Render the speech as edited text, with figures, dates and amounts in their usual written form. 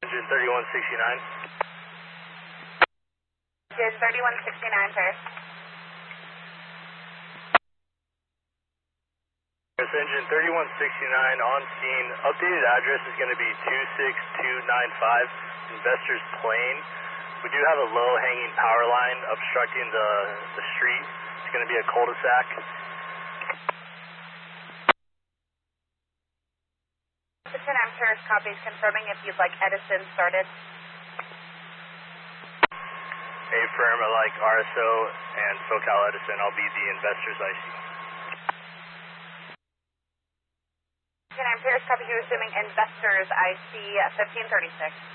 Engine 3169. Engine 3169, sir. Yes, Engine 3169 on scene. Updated address is going to be 26295 Investors Plain. We do have a low-hanging power line obstructing the street. It's going to be a cul-de-sac. I'm sure copies confirming if you'd like Edison started. A-firm, I like RSO and SoCal Edison. I'll be the Investors IC. I'm Paris, copy you assuming Investors IC 1536.